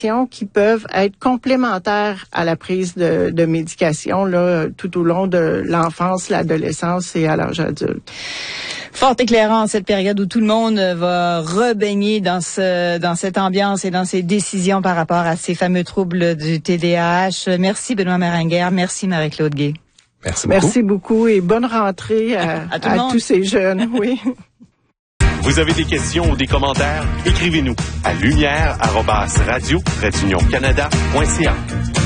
qui peuvent être complémentaires à la prise de médication là, tout au long de l'enfance, l'adolescence et à l'âge adulte. Fort éclairant cette période où tout le monde va rebaigner dans cette ambiance et dans ces décisions par rapport à ces fameux troubles du TDAH. Merci Benoît Maringuer, merci Marie-Claude Gay. Merci beaucoup et bonne rentrée à tous ces jeunes. Oui. Vous avez des questions ou des commentaires? Écrivez-nous à lumière@radio-canada.ca.